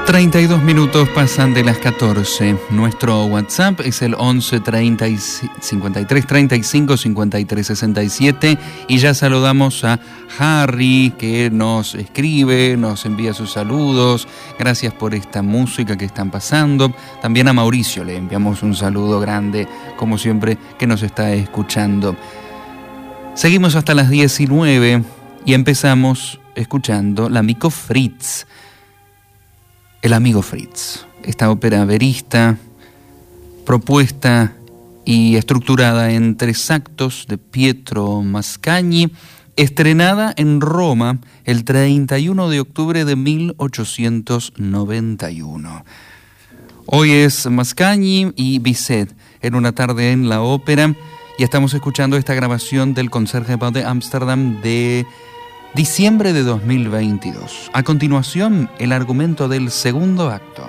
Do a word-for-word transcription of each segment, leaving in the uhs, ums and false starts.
treinta y dos minutos pasan de las catorce. Nuestro WhatsApp es el once treinta y cincuenta y tres treinta y cinco cincuenta y tres sesenta y siete y ya saludamos a Harry, que nos escribe, nos envía sus saludos. Gracias por esta música que están pasando. También a Mauricio le enviamos un saludo grande, como siempre, que nos está escuchando. Seguimos hasta las diecinueve y empezamos escuchando la Amico Fritz. El amigo Fritz, esta ópera verista, propuesta y estructurada en tres actos de Pietro Mascagni, estrenada en Roma el treinta y uno de octubre de mil ochocientos noventa y uno. Hoy es Mascagni y Bizet en una tarde en la ópera y estamos escuchando esta grabación del Concertgebouw de Ámsterdam de diciembre de dos mil veintidós. A continuación, el argumento del segundo acto.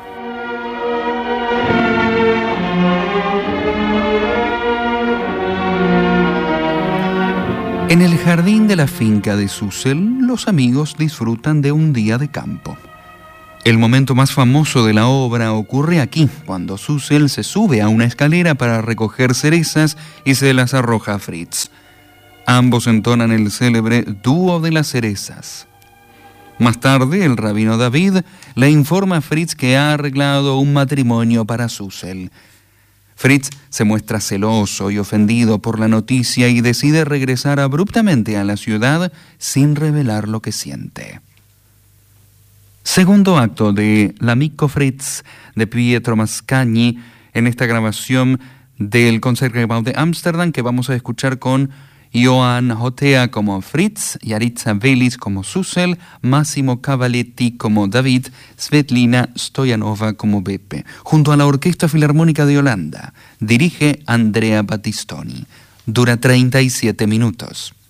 En el jardín de la finca de Sussel, los amigos disfrutan de un día de campo. El momento más famoso de la obra ocurre aquí, cuando Sussel se sube a una escalera para recoger cerezas y se las arroja a Fritz. Ambos entonan el célebre dúo de las cerezas. Más tarde, el rabino David le informa a Fritz que ha arreglado un matrimonio para Sussel. Fritz se muestra celoso y ofendido por la noticia y decide regresar abruptamente a la ciudad sin revelar lo que siente. Segundo acto de L'Amico Fritz de Pietro Mascagni en esta grabación del Concertgebouw de Ámsterdam, que vamos a escuchar con Johann Hotea como Fritz, Yaritza Velis como Sussel, Massimo Cavaletti como David, Svetlina Stoyanova como Beppe, junto a la Orquesta Filarmónica de Holanda. Dirige Andrea Battistoni. Dura treinta y siete minutos.